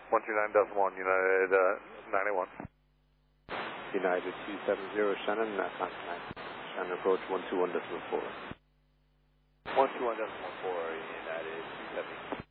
129.1, United 91. United 270, Shannon, contact Shannon approach 121.4. 121.4, United 270.